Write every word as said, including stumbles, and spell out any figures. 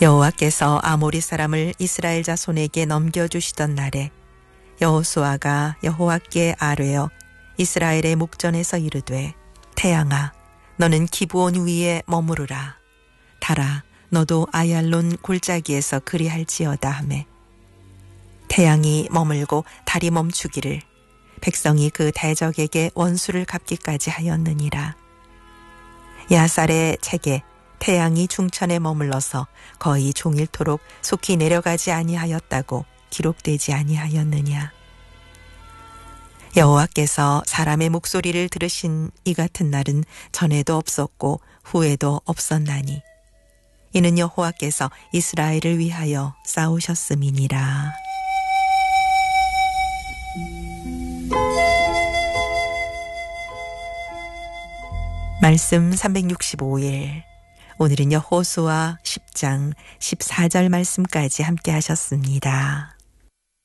여호와께서 아모리 사람을 이스라엘 자손에게 넘겨주시던 날에 여호수아가 여호와께 아뢰어 이스라엘의 목전에서 이르되 태양아 너는 기브온 위에 머무르라. 달아 너도 아얄론 골짜기에서 그리할지어다 하매 태양이 머물고 달이 멈추기를 백성이 그 대적에게 원수를 갚기까지 하였느니라. 야살의 책에 태양이 중천에 머물러서 거의 종일토록 속히 내려가지 아니하였다고 기록되지 아니하였느냐. 여호와께서 사람의 목소리를 들으신 이 같은 날은 전에도 없었고 후에도 없었나니 이는 여호와께서 이스라엘을 위하여 싸우셨음이니라. 말씀 삼백육십오 일. 오늘은 여호수아 십 장 십사 절 말씀까지 함께 하셨습니다.